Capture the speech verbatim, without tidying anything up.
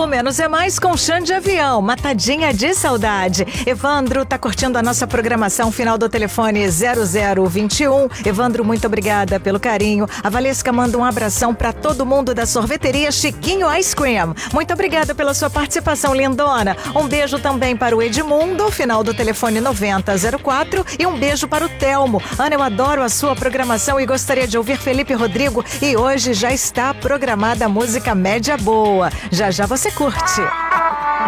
O Menos é Mais com Chão de Avião, Matadinha de Saudade. Evandro tá curtindo a nossa programação, final do telefone zero zero vinte e um. Evandro, muito obrigada pelo carinho. A Valesca manda um abração pra todo mundo da sorveteria Chiquinho Ice Cream. Muito obrigada pela sua participação, lindona. Um beijo também para o Edmundo, final do telefone noventa zero quatro. E um beijo para o Telmo. Ana, eu adoro a sua programação e gostaria de ouvir Felipe Rodrigo. E hoje já está programada a música Média Boa. Já já você curte.